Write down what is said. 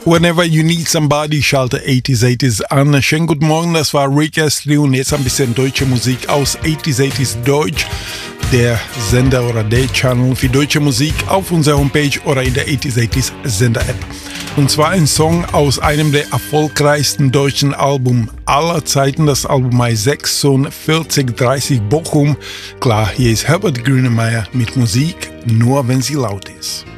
Whenever you need somebody, schalte 80s an. Schönen guten Morgen, das war Rick Astley und jetzt ein bisschen deutsche Musik aus 80s Deutsch. Der Sender oder der Channel für deutsche Musik auf unserer Homepage oder in der 80s Sender-App. Und zwar ein Song aus einem der erfolgreichsten deutschen Alben aller Zeiten. Das Album heißt 4630 Bochum. Klar, hier ist Herbert Grönemeyer mit Musik, nur wenn sie laut ist.